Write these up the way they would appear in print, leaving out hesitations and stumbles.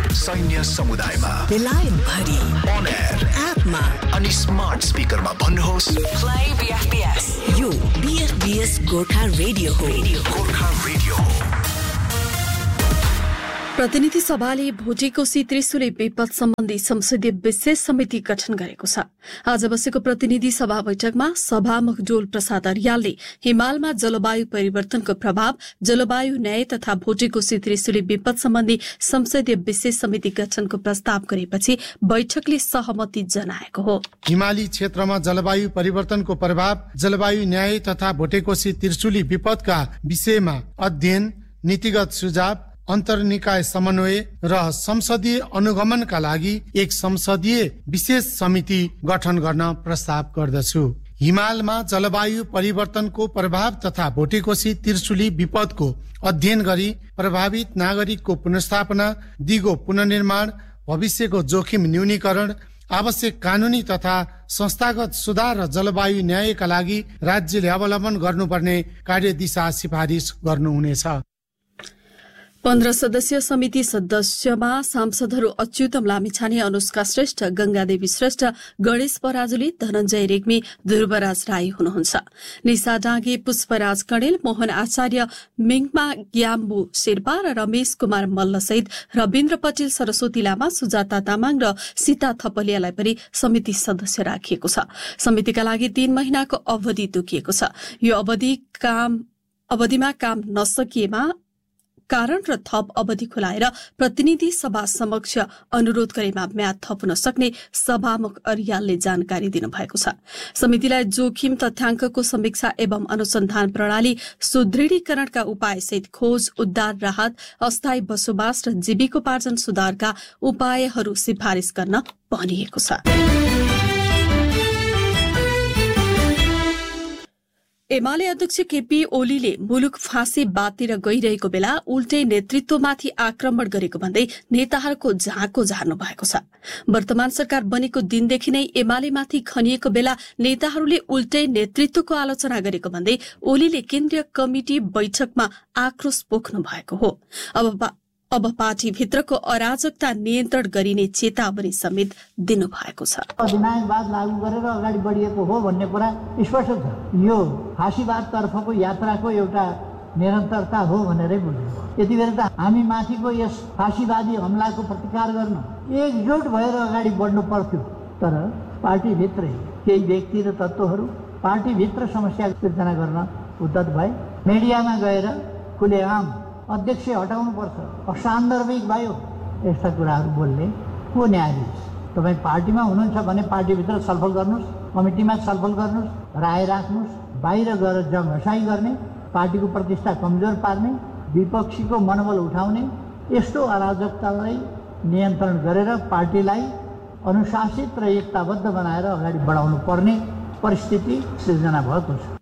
सैन्य समुदायमा, बेलायत भरि, on air, एपमा अनि स्मार्ट स्पिकरमा भन्नुहोस् प्ले बीएफबीएस। यो बीएफबीएस गोर्खा रेडियो हो। गोर्खा रेडियो हो। प्रतिनिधि सभाले भोटेकोशी त्रिशुली विपद सम्बन्धी संसदीय विशेष समिति गठन गरेको छ। आज बसेको प्रतिनिधि सभा बैठकमा सभामुख डोल प्रसाद अर्यालले हिमालमा जलवायु परिवर्तनको प्रभाव, जलवायु न्याय तथा भोटेकोशी त्रिशुली विपद सम्बन्धी संसदीय विशेष समिति गठनको प्रस्ताव गरेपछि बैठकले सहमति जनाएको हो। हिमाली क्षेत्रमा जलवायु परिवर्तनको प्रभाव, जलवायु न्याय तथा भोटेकोशी त्रिशुली विपदका विषयमा अध्ययन, नीतिगत सुझाव, अन्तर्निकाय समन्वय र संसदीय अनुगमनका लागि एक संसदीय विशेष समिति गठन गर्न प्रस्ताव गर्दछु। हिमालमा जलवायु परिवर्तनको प्रभाव तथा भोटेकोशी त्रिशुली विपदको अध्ययन गरी प्रभावित नागरिकको पुनर्स्थापना, दिगो पुनर्निर्माण, भविष्यको जोखिम न्यूनीकरण, आवश्यक कानूनी तथा संस्थागत सुधार र जलवायु न्यायका लागि राज्यले अवलम्बन गर्नुपर्ने कार्यदिशा सिफारिस गर्नुहुनेछ। 15 सदस्यीय समिति सदस्यमा सांसदहरू अच्युतम लामिछाने, अनुष्का श्रेष्ठ, गंगादेवी श्रेष्ठ, गणेश पराजुली, धनञ्जय रेग्मी, ध्रुवराज राई हुनुहुन्छ। निशा डाँगे, पुष्पराज कणेल, मोहन आचार्य, मिङमा ग्याम्बु शेर्पा र रमेश कुमार मल्ल सहित रविन्द्र पटेल, सरस्वती लामा, सुजाता तामाङ र सीता थपलियालाई पनि समिति सदस्य राखिएको छ। समितिका लागि 3 महिनाको अवधि तोकिएको छ। यो अवधिमा काम नसकिएमा कारण र थप अवधि खुलाएर प्रतिनिधि सभा समक्ष अनुरोध गरेमा म्याद थप्न सक्ने सभामुख अर्यालले जानकारी दिनुभएको छ। समितिलाई जोखिम तथ्याङ्कको समीक्षा एवं अनुसन्धान प्रणाली सुदृढीकरणका उपायसहित खोज, उद्धार, राहत, अस्थायी बसोबास र जीविकोपार्जन सुधारका उपायहरू सिफारिस गर्न भनिएको छ। एमाले अध्यक्ष केपी ओलीले मुलुक फाँसीवादतिर गइरहेको बेला उल्टै नेतृत्वमाथि आक्रमण गरेको भन्दै नेताहरूको झाँको झार्नु भएको छ। वर्तमान सरकार बनेको दिनदेखि नै एमालेमाथि खनिएको बेला नेताहरूले उल्टै नेतृत्वको आलोचना गरेको भन्दै ओलीले केन्द्रीय कमिटी बैठकमा आक्रोश पोख्नु भएको हो। अब पार्टीभित्रको अराजकता नियन्त्रण गरिने चेतावनी समेत दिनुभएको छ। अधिनायकवाद लागू गरेर अगाडि बढिएको हो भन्ने कुरा स्पष्ट छ। यो फाँसीवाद तर्फको यात्राको एउटा निरन्तरता हो भनेरै बुझ्नु। यति बेला त हामी माथिको यस फाँसीवादी हमलाको प्रतिकार गर्न एकजुट भएर अगाडि बढ्नु पर्थ्यो। तर पार्टीभित्रै केही व्यक्ति र तत्त्वहरू पार्टीभित्र समस्या सिर्जना गर्न उद्यत भए। मिडियामा गएर खुलेआम अध्यक्ष हटाउनुपर्छ, असान्दर्भिक भयो, यस्ता कुराहरू बोल्ने को न्यायाधीश? तपाईँ पार्टीमा हुनुहुन्छ भने पार्टीभित्र छलफल गर्नुहोस्, कमिटीमा छलफल गर्नुहोस्, राय राख्नुहोस्। बाहिर गएर जङ्घसाई गर्ने, पार्टीको प्रतिष्ठा कमजोर पार्ने, विपक्षीको मनोबल उठाउने, यस्तो अराजकतालाई नियन्त्रण गरेर पार्टीलाई अनुशासित र एकताबद्ध बनाएर अगाडि बढाउनु पर्ने परिस्थिति सिर्जना भएको छ।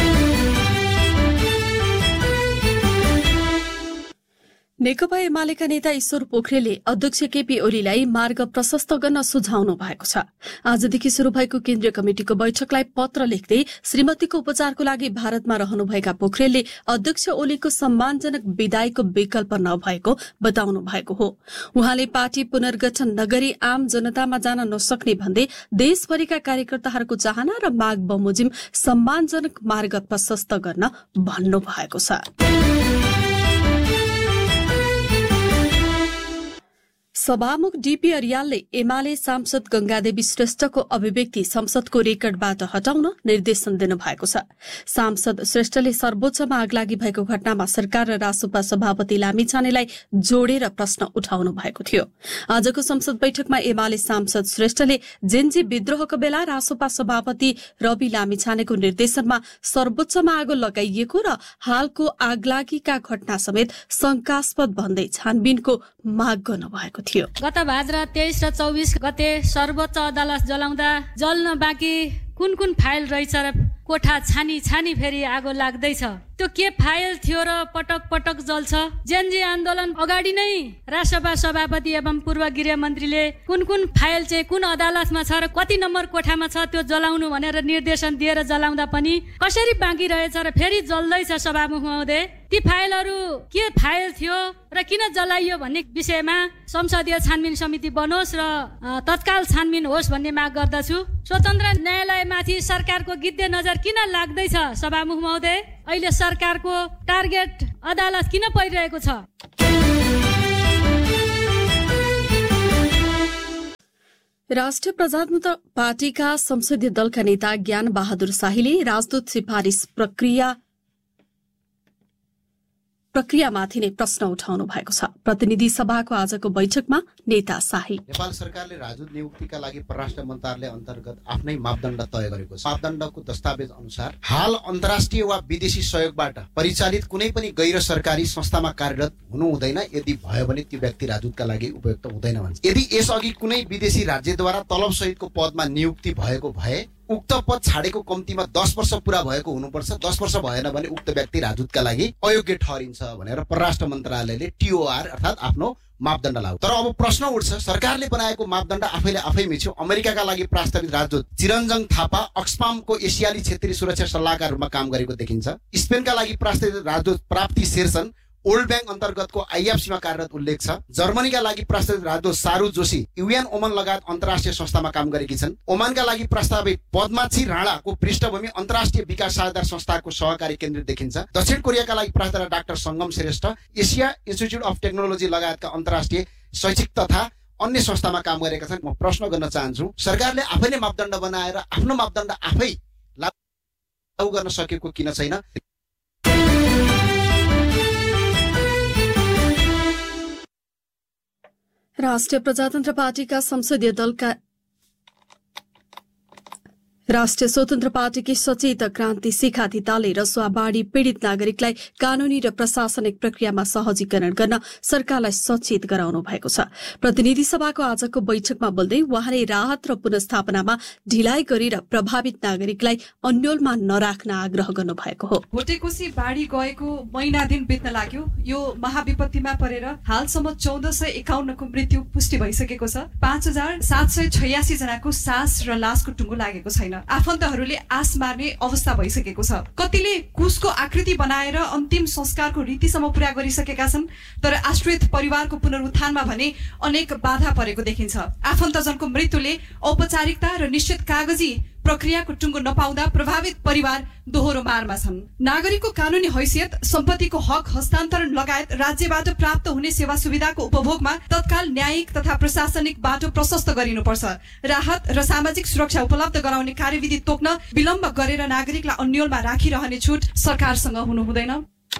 नेकपा एमालेका नेता ईश्वर पोखरेलले अध्यक्ष केपी ओलीलाई मार्ग प्रशस्त गर्न सुझाउनु भएको छ। आजदेखि शुरू भएको केन्द्रीय कमिटिको बैठकलाई पत्र लेख्दै श्रीमतीको उपचारको लागि भारतमा रहनुभएका पोखरेलले अध्यक्ष ओलीको सम्मानजनक विदाईको विकल्प नभएको बताउनु भएको हो। उहाँले पार्टी पुनर्गठन नगरी आम जनतामा जान नसक्ने भन्दै देशभरिका कार्यकर्ताहरूको चाहना र माग बमोजिम सम्मानजनक मार्ग प्रशस्त गर्न भन्नु भएको छ। सभामुख डीपी अर्यालले एमाले सांसद गंगादेवी श्रेष्ठको अभिव्यक्ति संसदको रेकर्डबाट हटाउन निर्देशन दिनुभएको छ। सांसद श्रेष्ठले सर्वोच्चमा आगलागी भएको घटनामा सरकार र रासोपा सभापति लामिछानेलाई जोडेर प्रश्न उठाउनु भएको थियो। आजको संसद बैठकमा एमाले सांसद श्रेष्ठले जेन्जी विद्रोहको बेला रासोपा सभापति रवि लामिछानेको निर्देशनमा सर्वोच्चमा आगो लगाइएको र हालको आगलागीका घटना समेत शंकास्पद भन्दै छानबिनको माग गर्नुभएको थियो। गत भाद्र 23 र 24 गते सर्वोच्च अदालत जलाउँदा जल्न बाँकी कुन फाइल रहेछ र कोठा छानी फेरि आगो लाग्दैछ। त्यो के फाइल थियो र पटक पटक जल्छ? जेनजी आन्दोलन अगाडि नै राष्ट्रसभा सभापति एवं पूर्व गृह मन्त्रीले कुन फाइल चाहिँ कुन अदालतमा छ र कति नम्बर कोठामा छ त्यो जलाउनु भनेर निर्देशन दिएर जलाउँदा पनि कसरी बाँकी रहेछ र फेरि जल्दैछ सभामुख महोदय। ती फाइलहरू के फाइल थियो र किन जलाइयो भन्ने विषयमा संसदीय छानबिन समिति बनोस् र तत्काल छानबिन होस् भन्ने माग गर्दछु। स्वतन्त्र न्यायालयमाथि सरकारको गिद्धे नजर किन लाग्दैछ सभामुख महोदय? अहिले सरकारको टार्गेट अदालत किन परिरहेको छ? राष्ट्रिय प्रजातन्त्र पार्टीका संसदीय दलका नेता ज्ञान बहादुर शाहीले राजदूत सिफारिस प्रक्रियामाथि नै प्रश्न उठाउनु भएको छ। प्रतिनिधि सभाको आजको बैठकमा नेता शाही नेपाल सरकारले राजदूत नियुक्तिका लागि परराष्ट्र मन्त्रालय अन्तर्गत आफ्नै मापदण्ड तय गरेको छ। मापदण्डको दस्तावेज अनुसार हाल अन्तर्राष्ट्रिय वा विदेशी सहयोगबाट परिचालित कुनै पनि गैर सरकारी संस्थामा कार्यरत हुनु हुँदैन। यदि भयो भने त्यो व्यक्ति राजदूतका लागि उपयुक्त हुँदैन भन्छ। यदि यसअघि कुनै विदेशी राज्यद्वारा तलब सहितको पदमा नियुक्ति भएको भए उक्त पद छाडेको कम्तीमा 10 वर्ष पूरा भएको हुनुपर्छ। 10 वर्ष भएन भने उक्त व्यक्ति राजदूतका लागि अयोग्य ठहरिन्छ भनेर परराष्ट्र मन्त्रालयले टिओआर अर्थात् आफ्नो मापदण्ड लाग्यो। तर अब प्रश्न उठ्छ, सरकारले बनाएको मापदण्ड आफै मिच्यो। अमेरिकाका लागि प्रस्तावित राजदूत चिरञ्जन थापा अक्सफामको एसियाली क्षेत्रीय सुरक्षा सल्लाहकार रूपमा काम गरेको देखिन्छ। स्पेनका लागि प्रस्तावित राजदूत प्राप्ति शेरसन वर्ल्ड बैंक अन्तर्गतको आइएफसीमा कार्यरत उल्लेख छ। जर्मनीका लागि प्रस्तावित राजदूत सारू जोशी युएन ओमन लगायत अन्तर्राष्ट्रिय संस्थामा काम गरेकी छन्। ओमानका लागि प्रस्तावित पद्माक्षी राणाको पृष्ठभूमि अन्तर्राष्ट्रिय विकास साझेदार संस्थाको सहकारी केन्द्रित देखिन्छ। दक्षिण कोरियाका लागि प्रस्तावित डाक्टर संगम Shrestha Asia institute of technology लगायतका अन्तर्राष्ट्रिय शैक्षिक तथा अन्य संस्थामा काम गरेका छन्। म प्रश्न गर्न चाहन्छु, सरकारले आफै नै मापदण्ड बनाएर आफ्नो मापदण्ड आफै लागू गर्न सकेको किन छैन? राष्ट्रिय प्रजातन्त्र पार्टीका संसदीय दलका राष्ट्रिय स्वतन्त्र पार्टीकी सचेत क्रान्ति शिखा धिताले रसुवाबाढी पीड़ित नागरिकलाई कानूनी र प्रशासनिक प्रक्रियामा सहजीकरण गर्न सरकारलाई सचेत गराउनु भएको छ। प्रतिनिधि सभाको आजको बैठकमा बोल्दै उहाँले राहत र पुनर्स्थापनामा ढिलाइ गरेर प्रभावित नागरिकलाई अन्योलमा नराख्न आग्रह गर्नु भएको हो। भोटेकोशी बाढी गएको महिना दिन बित्न लाग्यो। यो महाविपत्तिमा परेर हालसम्म 1451 को मृत्यु पुष्टि भइसकेको छ। 5786 जनाको सास र लासको टुङ्गो लागेको छैन। आफन्तहरूले आस मार्ने अवस्था भइसकेको छ। कतिले कुशको आकृति बनाएर अन्तिम संस्कारको रीतिसम्म पूरा गरिसकेका छन्, तर आश्रित परिवारको पुनरुत्थानमा भने अनेक बाधा परेको देखिन्छ। आफन्तजनको मृत्युले औपचारिकता र निश्चित कागजी प्रक्रियाको टुङ्गो नपाउँदा प्रभावित परिवार दोहोरो मारमा छन्। नागरिकको कानूनी हैसियत, सम्पत्तिको हक हस्तान्तरण लगायत राज्यबाट प्राप्त हुने सेवा सुविधाको उपभोगमा तत्काल न्यायिक तथा प्रशासनिक बाटो प्रशस्त गरिनुपर्छ। राहत र सामाजिक सुरक्षा उपलब्ध गराउने कार्यविधि तोक्न विलम्ब गरेर नागरिकलाई अन्योलमा राखिरहने छुट सरकारसँग हुनु हुँदैन।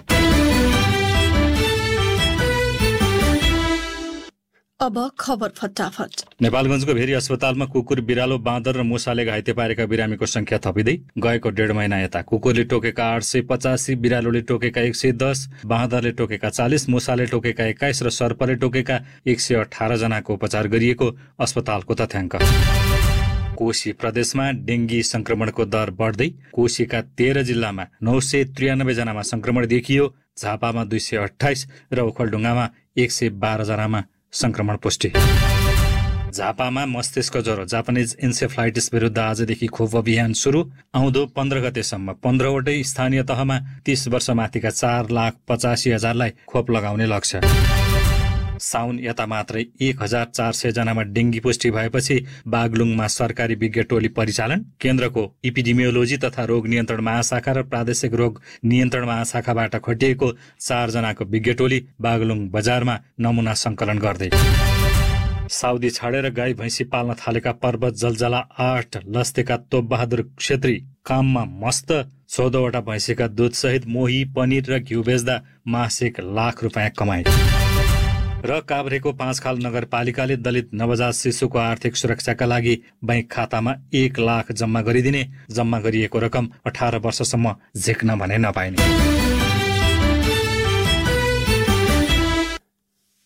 अब खबर फटाफट। नेपालगञ्जको भेरी अस्पतालमा कुकुर, बिरालो, बाँदर र मुसाले घाइते पारेका बिरामीको संख्या थपिँदै गएको 1.5 महिना यता कुकुरले टोकेका 885, बिरालोले टोकेका 110, बाँदरले टोकेका 40, मुसाले टोकेका 21 र सर्पले टोकेका 118 जनाको उपचार गरिएको अस्पतालको तथ्याङ्क। कोशी प्रदेशमा डेंगी संक्रमणको दर बढ्दै कोशीका 13 जिल्लामा 993 जनामा संक्रमण देखियो। झापामा 228 र ओखलढुङ्गामा 112 जनामा संक्रमण पुष्टि। झापामा मस्तिष्क ज्वरो जापानिज इन्सेफ्लाइटिस विरुद्ध आजदेखि खोप अभियान सुरु। आउँदो 15 गतेसम्म 15वटै स्थानीय तहमा 30 वर्ष माथिका 4,85,000लाई खोप लगाउने लक्ष्य। साउन यता मात्रै 1400 जनामा डेंगी पुष्टि भएपछि बागलुङमा सरकारी विज्ञ टोली परिचालन। केन्द्रको इपिडेमियोलोजी तथा रोग नियन्त्रण महाशाखा र प्रादेशिक रोग नियन्त्रण महाशाखाबाट खटिएको 4 जनाको विज्ञ टोली बागलुङ बजारमा नमुना संकलन गर्दै। साउदी छाडेर गाई भैँसी पाल्न थालेका पर्वत जलजला 8 लस्तेका तोप बहादुर क्षेत्री काममा मस्त। 14वटा भैँसीका दुधसहित मोही, पनिर र घिउ बेच्दा मासिक ₹1,00,000 कमाए। र काभ्रेको 5 खाल नगरपालिकाले दलित नवजात शिशुको आर्थिक सुरक्षाका लागि बैंक खातामा 1 लाख जम्मा गरिदिने। जम्मा गरिएको रकम 18 वर्षसम्म झिक्न भने नपाइने।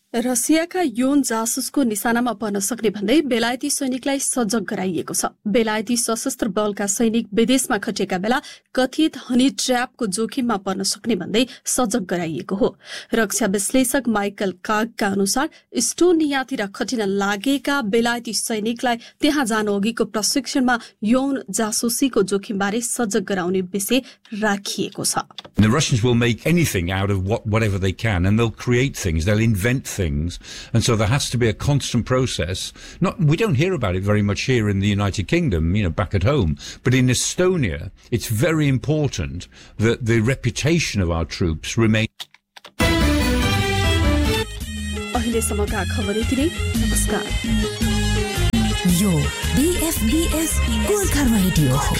रसियाका यौन जासुसको निशानामा पर्न सक्ने भन्दै बेलायती सैनिकलाई सजग गराइएको छ। बेलायती सशस्त्र बलका सैनिक विदेशमा खटिएका बेला कथित हनी ट्र्यापको जोखिममा पर्न सक्ने भन्दै सजग गराइएको हो। रक्षा विश्लेषक माइकल कागका अनुसार इस्टोनियातिर खटिन लागेका बेलायती सैनिकलाई त्यहाँ जानु अघिको प्रशिक्षणमा यौन जासुसीको जोखिमबारे सजग गराउने विषय राखिएको छ। The Russians will make anything out of whatever they can, and they'll create things, they'll invent things, and so there has to be a constant process. We don't hear about it very much here in the United Kingdom, back at home, but in Estonia, it's very important that the reputation of our troops remains. अहिलेसम्मका खबर यति नै। नमस्कार। यो BFBS Gorkha radio हो।